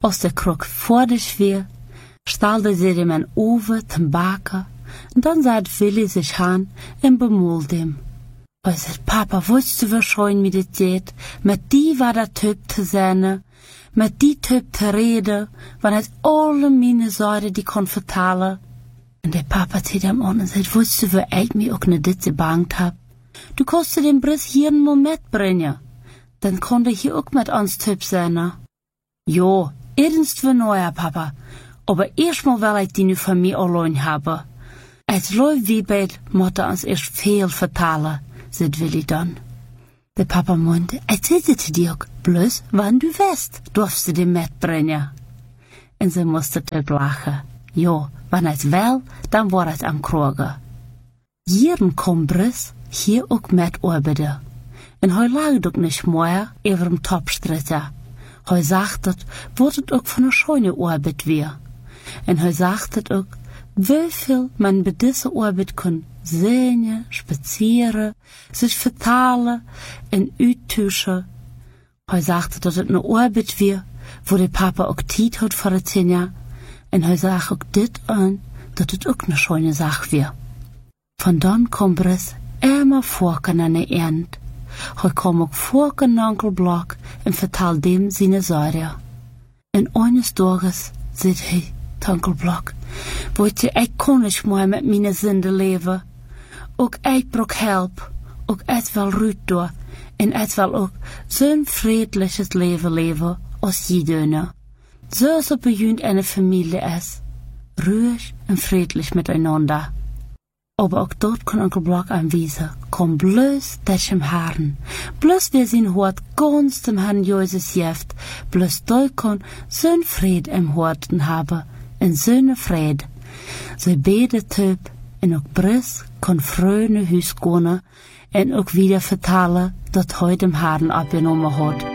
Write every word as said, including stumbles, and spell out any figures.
Als de krok fertig war, stellte sie dem ein Oven zum Backen und dann sah Willi sich an und bemühte ihm. Er sagte, Papa, weißt du, wie schön mir das geht? Mit die war der Typ zu sein, mit die Typ zu reden, wenn es alle meine Sorgen die kann vertellen. Und der Papa zieht ihm an und sagt, weißt du, wie ich mich auch nicht das gebangt hab? Du kannst den Briss hier mal mitbringen. Dann kann der hier auch mit uns Typ sein. Jo, ernst wie neuer, Papa. Aber erstmal will ich die nu von mir allein haben. Als läuft wie bald, muss er uns erst viel vertellen, sagt Willi dann. Der Papa meinte, erzähl es dir auch, bloß wann du weißt, darfst du den mitbringen. Und sie musste auch lachen. Jo, wenn es will, dann war es am Krogen. Jeden kommt Briss hier auch mit arbeiten. Und hij lag ook nicht mehr über dem Topstritter. Hij sagt, wird es auch von einer schönen Arbeit wir. Und hij sagt auch, wie viel man bei dieser Arbeit kann sehen, spazieren, sich vertalen und uttauschen. Hij sagt, dass es eine Arbeit wir, wo der Papa auch Zeit hat für das Jahr. Und hij sagt auch dit an, dass es auch eine schöne Sache wir. Von dann kommt es immer vorken an der End. Hij kwam ook vorken Onkel Block und vertelt dem seine Sorgen. Und eines Tages sagt hij, Onkel Block, weet je, ik kon niet meer met mijn zinden leven. Ook ik brauch help, ook ik wil Ruud door, en ik wil ook zo'n friedliches Leben leven als jeder. Zoals het bij jullie eine Familie is, ruhig und friedlich miteinander. Aber auch dort kann Onkel Block anweisen, komm bloß das im Haaren. Bloß wir sein Hort ganz dem Herrn Jesus jeft, bloß da kann so'n Fried im Horten haben, en so'n Fried. So beide Typ, en auch Briss kann fröh ne Hüs gehen, en auch wieder vertellen, dat heute im Haaren abgenommen hat.